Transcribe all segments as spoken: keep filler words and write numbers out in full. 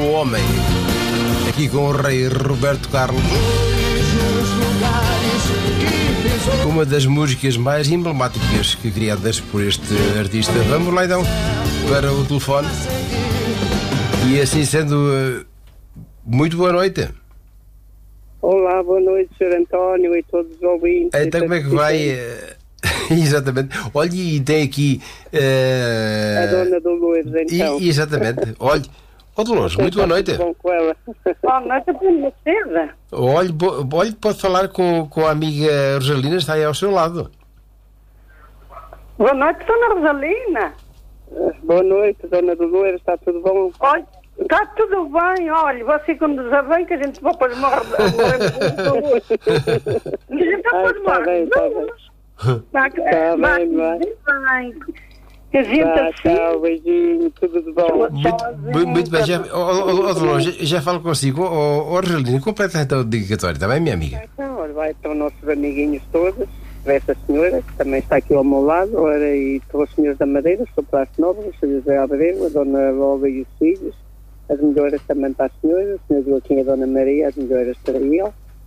do homem. Aqui com o rei Roberto Carlos. Uma das músicas mais emblemáticas que criadas por este artista. Vamos lá então para o telefone. E assim sendo, muito boa noite. Olá, boa noite, senhor António e todos os ouvintes. Então como é que vai? Exatamente. Olha, e tem aqui uh... a dona Dolores, então. E, exatamente. Olha, ó Dolores, muito boa noite. Bom com ela. Boa noite, boa cedo. Olha, bo... olha, pode falar com, com a amiga Rosalina, está aí ao seu lado. Boa noite, dona Rosalina. Boa noite, dona Dolores, está tudo bom? Olha, está tudo bem, olha, você quando já vem que a gente vai para morrer. A gente vai para morrer. Está bem, vai. Que a gente assim. Tchau, beijinho, tudo de bom. Muito, muito bem, já, oh, oh, oh, Dolores, já, já falo consigo. Ó, oh, oh, Rosalina, completa então o dedicatório, está bem, minha amiga? Então, olha, vai para os nossos amiguinhos todos. Essa senhora, que também está aqui ao meu lado, ora, e para os senhores da Madeira, sou Plástico Novo, o senhor José Abreu, a dona Lola e os filhos, as melhoras também para as senhoras, o senhor Joaquim e a dona Maria, as melhoras para ele,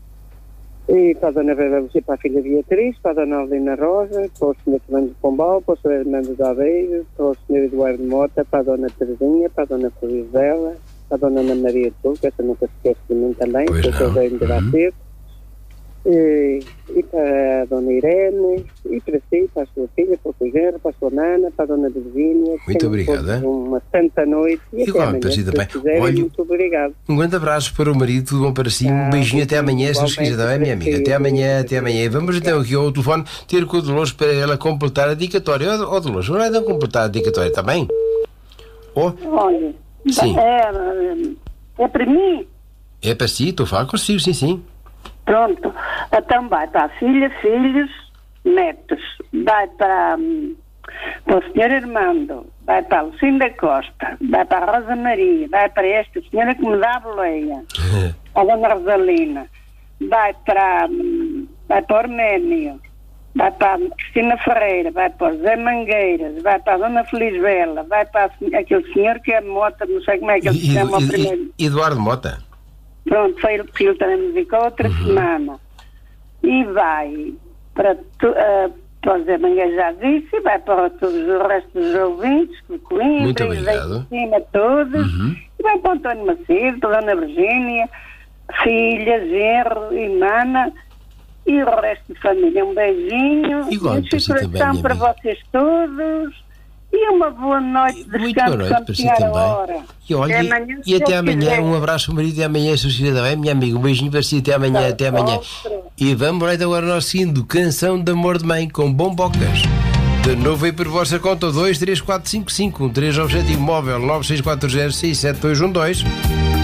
e para a dona Vera Lúcia, para a filha Beatriz, para a dona Alina Rosa, para o senhor Fernando Pombal, para o senhor Armando da Aveiro, para o senhor Eduardo Mota, para a dona Terezinha, para a dona Felizela, para a dona Ana Maria Tul, que essa nunca se esquece de mim também, que eu veio de lá cedo. E, e para a dona Irene, e para si, para a sua filha, para o seu genro, para a sua nana, para a dona Virgínia. Muito obrigado. Uma santa noite. E até amanhã, se também. Quiserem, Olha, muito obrigado. Um grande abraço para o marido, tudo bom para si. Um beijinho, até amanhã, se nos quiser, também, minha amiga. Até amanhã, até amanhã. Vamos então aqui ao telefone ter com o Dolores para ela completar a dedicatória. Ó, oh, Dolores, não é de completar a dedicatória também? Oh? Olha, sim. É, é para mim? É para si, estou a falar consigo, sim, sim. Pronto, então vai para a filha, filhos, netos, vai para, um, para o senhor Armando, vai para a Lucinda Costa, vai para a Rosa Maria, vai para esta senhora que me dá a boleia, a dona Rosalina, vai para, um, vai para o Arménio, vai para a Cristina Ferreira, vai para o Zé Mangueiras, vai para a dona Felizbela, vai para a, aquele senhor que é Mota, não sei como é que ele se chama o primeiro. Eduardo Mota. Pronto, foi ele que ele também me ficou outra uhum. semana. E vai para, tu, uh, para o Zé Mangueiras, já disse, e vai para todos os restos dos ouvintes, de Coimbra, muito obrigado. E cima todos, uhum. e vai para o António Macedo, para a Dona Virgínia, filha, genro, irmã, e o resto de família. Um beijinho, igual e um coração para vocês todos. E uma boa noite de muito boa noite para si também. E, olha, amanhã, e até amanhã, quiser. Um abraço, marido, e amanhã, se você também, minha amiga, um beijinho para si, até amanhã, tá, até amanhã. Outro. E vamos lá agora ao nosso seguindo, Canção de Amor de Mãe, com Bombocas. De novo aí por vossa conta, dois três quatro cinco cinco um três objetivo móvel nove seis quatro zero seis sete dois um dois.